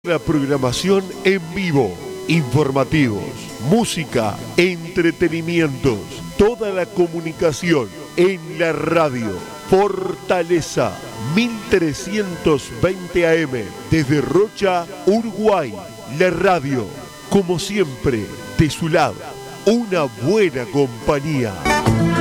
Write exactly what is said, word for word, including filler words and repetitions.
La programación en vivo, informativos, música, entretenimientos, toda la comunicación en la radio. Fortaleza mil trescientos veinte A M desde Rocha, Uruguay. La radio, como siempre, de su lado, una buena compañía.